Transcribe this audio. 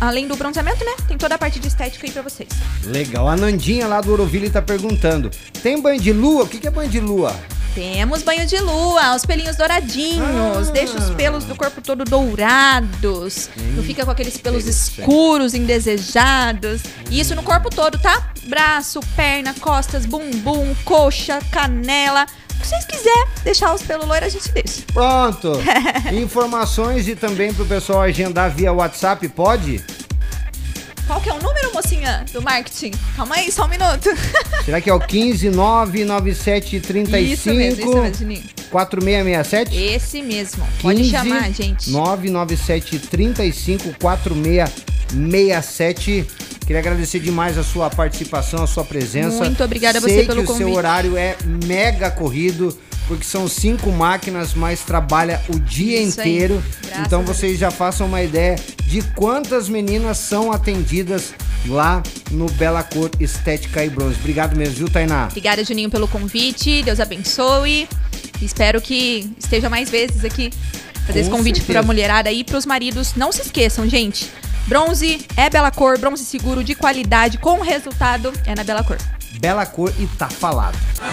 além do bronzeamento, né? Tem toda a parte de estética aí pra vocês. Legal. A Nandinha lá do Oroville tá perguntando: tem banho de lua? O que é banho de lua? Temos banho de lua, os pelinhos douradinhos, deixa os pelos do corpo todo dourados, não fica com aqueles pelos escuros, indesejados. E isso no corpo todo, tá? Braço, perna, costas, bumbum, coxa, canela. O que vocês quiserem deixar os pelos loiros, a gente deixa. Pronto. Informações e também pro pessoal agendar via WhatsApp, pode? Qual que é o número, mocinha, do marketing? Calma aí, só um minuto. Será que é o 1599735 Isso mesmo, Juninho. 4667? Esse mesmo. Pode chamar, gente. 99735 4667. Queria agradecer demais a sua participação, a sua presença. Muito obrigada a você Sei pelo que convite. o seu horário é mega corrido, porque são 5 máquinas, mas trabalha o dia Isso aí. inteiro. Graças Então a Deus. vocês já façam uma ideia de quantas meninas são atendidas lá no Bela Cor Estética e Bronze. Obrigado mesmo, viu, Tainá? Obrigada, Juninho, pelo convite. Deus abençoe. Espero que esteja mais vezes aqui. Fazer esse convite certeza. pra mulherada e pros maridos. Não se esqueçam, gente. Bronze é Bela Cor, bronze seguro, de qualidade, com resultado, é na Bela Cor. Bela Cor e tá falado.